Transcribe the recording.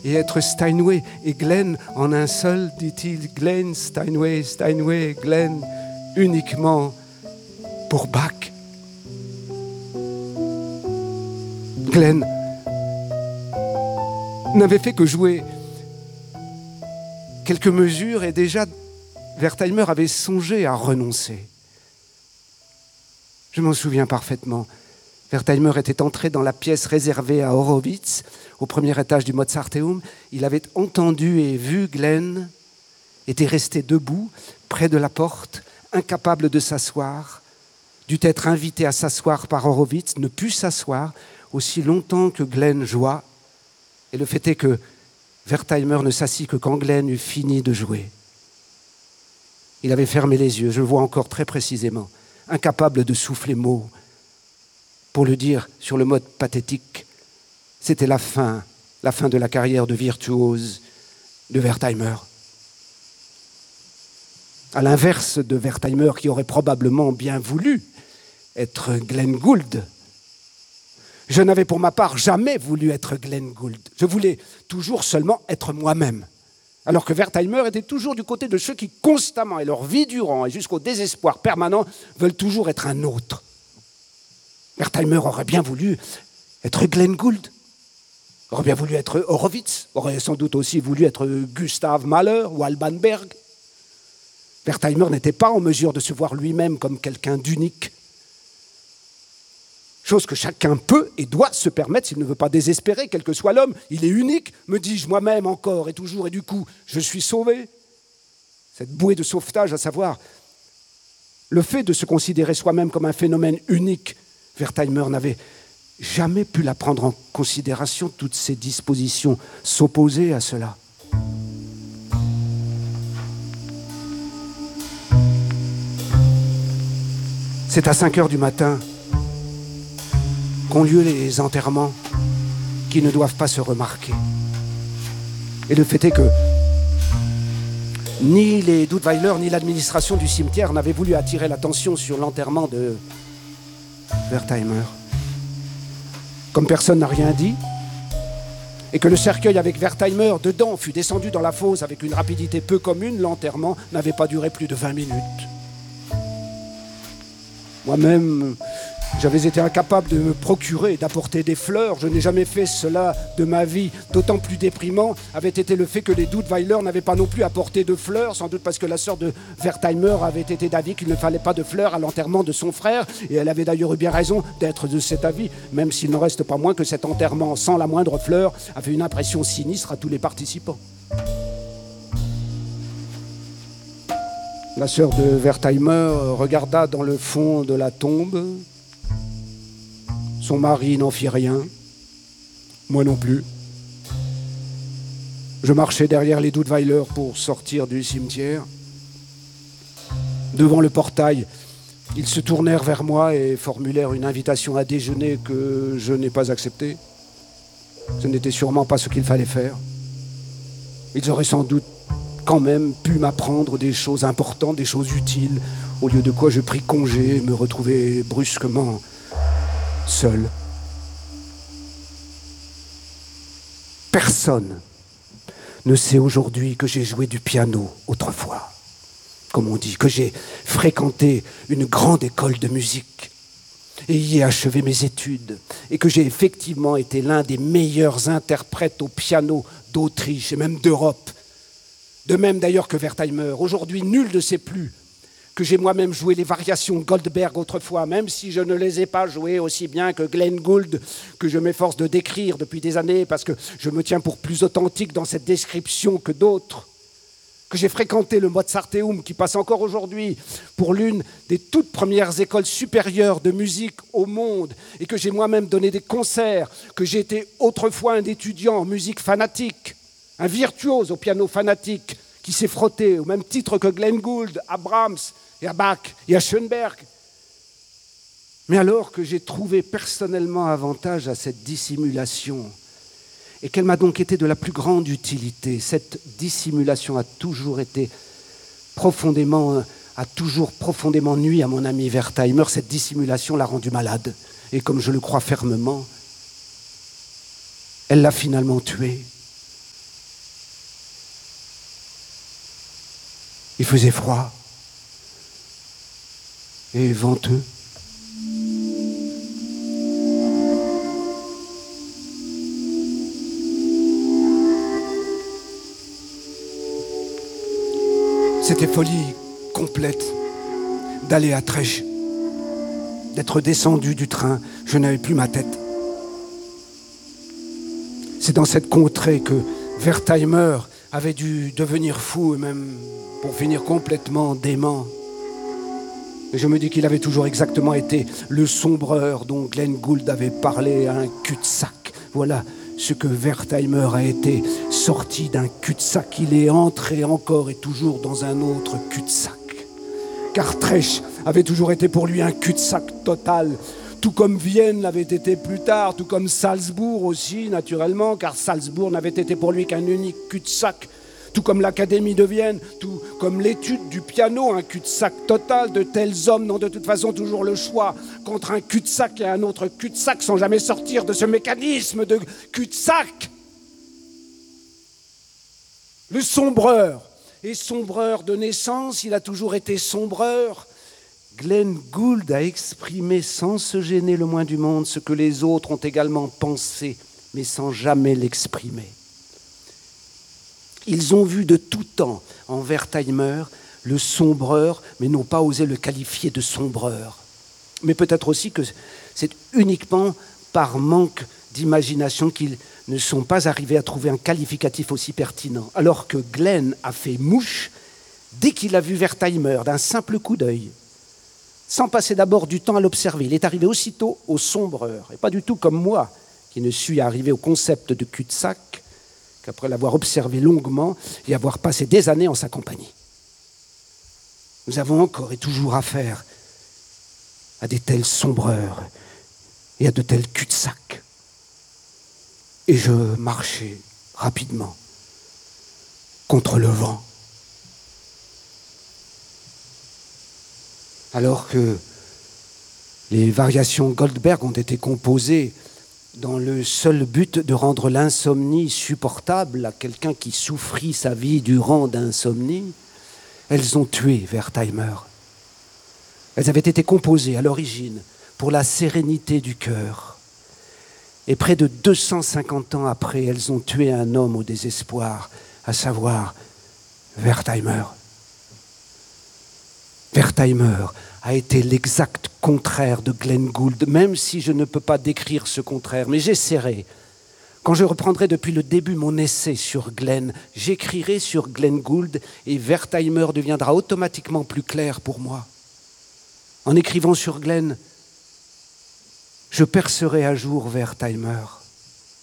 et être Steinway et Glenn en un seul, dit-il. Glenn, Steinway, Steinway, Glenn, uniquement pour Bach. Glenn n'avait fait que jouer quelques mesures et déjà Wertheimer avait songé à renoncer. Je m'en souviens parfaitement. Wertheimer était entré dans la pièce réservée à Horowitz, au premier étage du Mozarteum. Il avait entendu et vu Glenn, était resté debout, près de la porte, incapable de s'asseoir, dut être invité à s'asseoir par Horowitz, ne put s'asseoir aussi longtemps que Glenn joua. Et le fait est que Wertheimer ne s'assit que quand Glenn eut fini de jouer. Il avait fermé les yeux, je le vois encore très précisément, incapable de souffler mot. Pour le dire sur le mode pathétique, c'était la fin de la carrière de virtuose de Wertheimer. À l'inverse de Wertheimer, qui aurait probablement bien voulu être Glenn Gould, je n'avais pour ma part jamais voulu être Glenn Gould. Je voulais toujours seulement être moi-même. Alors que Wertheimer était toujours du côté de ceux qui constamment, et leur vie durant, et jusqu'au désespoir permanent, veulent toujours être un autre. Wertheimer aurait bien voulu être Glenn Gould, aurait bien voulu être Horowitz, aurait sans doute aussi voulu être Gustav Mahler ou Alban Berg. Wertheimer n'était pas en mesure de se voir lui-même comme quelqu'un d'unique. Chose que chacun peut et doit se permettre s'il ne veut pas désespérer, quel que soit l'homme. Il est unique, me dis-je moi-même encore et toujours, et du coup, je suis sauvé. Cette bouée de sauvetage, à savoir le fait de se considérer soi-même comme un phénomène unique, Wertheimer n'avait jamais pu la prendre en considération, toutes ces dispositions s'opposaient à cela. C'est à 5 heures du matin qu'ont lieu les enterrements qui ne doivent pas se remarquer. Et le fait est que ni les Duttweiler ni l'administration du cimetière n'avaient voulu attirer l'attention sur l'enterrement de Wertheimer. Comme personne n'a rien dit, et que le cercueil avec Wertheimer dedans fut descendu dans la fosse avec une rapidité peu commune, l'enterrement n'avait pas duré plus de 20 minutes. Moi-même, j'avais été incapable de me procurer et d'apporter des fleurs. Je n'ai jamais fait cela de ma vie. D'autant plus déprimant avait été le fait que les Duttweiler n'avaient pas non plus apporté de fleurs, sans doute parce que la sœur de Wertheimer avait été d'avis qu'il ne fallait pas de fleurs à l'enterrement de son frère. Et elle avait d'ailleurs eu bien raison d'être de cet avis, même s'il n'en reste pas moins que cet enterrement sans la moindre fleur avait une impression sinistre à tous les participants. La sœur de Wertheimer regarda dans le fond de la tombe. Son mari n'en fit rien. Moi non plus. Je marchais derrière les Duttweiler pour sortir du cimetière. Devant le portail, ils se tournèrent vers moi et formulèrent une invitation à déjeuner que je n'ai pas acceptée. Ce n'était sûrement pas ce qu'il fallait faire. Ils auraient sans doute quand même pu m'apprendre des choses importantes, des choses utiles, au lieu de quoi je pris congé et me retrouvai brusquement seul. Personne ne sait aujourd'hui que j'ai joué du piano autrefois, comme on dit, que j'ai fréquenté une grande école de musique et y ai achevé mes études, et que j'ai effectivement été l'un des meilleurs interprètes au piano d'Autriche et même d'Europe. De même d'ailleurs que Wertheimer. Aujourd'hui, nul ne sait plus que j'ai moi-même joué les variations de Goldberg autrefois, même si je ne les ai pas jouées aussi bien que Glenn Gould, que je m'efforce de décrire depuis des années, parce que je me tiens pour plus authentique dans cette description que d'autres. Que j'ai fréquenté le Mozarteum, qui passe encore aujourd'hui pour l'une des toutes premières écoles supérieures de musique au monde, et que j'ai moi-même donné des concerts, que j'ai été autrefois un étudiant en musique fanatique, un virtuose au piano fanatique qui s'est frotté au même titre que Glenn Gould, à Brahms et à Bach et à Schoenberg. Mais alors que j'ai trouvé personnellement avantage à cette dissimulation et qu'elle m'a donc été de la plus grande utilité, cette dissimulation a toujours profondément nui à mon ami Wertheimer. Cette dissimulation l'a rendu malade et, comme je le crois fermement, elle l'a finalement tué. Il faisait froid et venteux. C'était folie complète d'aller à Trèches, d'être descendu du train. Je n'avais plus ma tête. C'est dans cette contrée que Wertheimer avait dû devenir fou et même pour finir complètement dément. Et je me dis qu'il avait toujours exactement été le sombreur dont Glenn Gould avait parlé, un cul-de-sac. Voilà ce que Wertheimer a été, sorti d'un cul-de-sac. Il est entré encore et toujours dans un autre cul-de-sac. Car Trèches avait toujours été pour lui un cul-de-sac total, tout comme Vienne l'avait été plus tard, tout comme Salzbourg aussi, naturellement, car Salzbourg n'avait été pour lui qu'un unique cul-de-sac, tout comme l'Académie de Vienne, tout comme l'étude du piano, un cul-de-sac total. De tels hommes n'ont de toute façon toujours le choix contre un cul-de-sac et un autre cul-de-sac sans jamais sortir de ce mécanisme de cul-de-sac. Le sombreur est sombreur de naissance, il a toujours été sombreur. Glenn Gould a exprimé sans se gêner le moins du monde ce que les autres ont également pensé, mais sans jamais l'exprimer. Ils ont vu de tout temps en Wertheimer le sombreur, mais n'ont pas osé le qualifier de sombreur. Mais peut-être aussi que c'est uniquement par manque d'imagination qu'ils ne sont pas arrivés à trouver un qualificatif aussi pertinent. Alors que Glenn a fait mouche dès qu'il a vu Wertheimer d'un simple coup d'œil, sans passer d'abord du temps à l'observer. Il est arrivé aussitôt au sombreur, et pas du tout comme moi, qui ne suis arrivé au concept de cul-de-sac qu'après l'avoir observé longuement et avoir passé des années en sa compagnie. Nous avons encore et toujours affaire à des tels sombreurs et à de tels cul-de-sac. Et je marchais rapidement contre le vent. Alors que les variations Goldberg ont été composées dans le seul but de rendre l'insomnie supportable à quelqu'un qui souffrit sa vie durant d'insomnie, elles ont tué Wertheimer. Elles avaient été composées à l'origine pour la sérénité du cœur. Et près de 250 ans après, elles ont tué un homme au désespoir, à savoir Wertheimer. Wertheimer a été l'exact contraire de Glenn Gould, même si je ne peux pas décrire ce contraire, mais j'essaierai. Quand je reprendrai depuis le début mon essai sur Glenn, j'écrirai sur Glenn Gould et Wertheimer deviendra automatiquement plus clair pour moi. En écrivant sur Glenn, je percerai à jour Wertheimer.